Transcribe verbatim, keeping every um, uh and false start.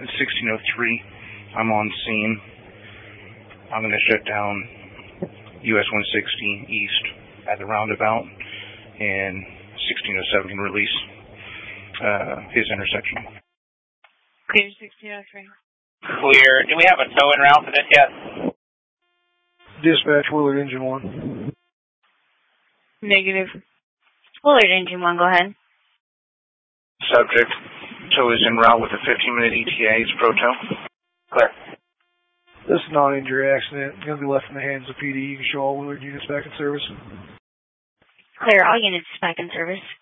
It's sixteen oh three. I'm on scene. I'm going to shut down U S one sixty East at the roundabout, and sixteen oh seven can release uh, his intersection. Clear sixteen oh three. Clear. Do we have a tow en route for this yet? Dispatch, Willard Engine one. Negative. Willard Engine one, go ahead. Subject, tow is en route with a fifteen minute E T A. It's pro tow. Clear. This is a non-injury accident. Going to be left in the hands of P D. You can show all Willard units back in service. Clear, all units back in service.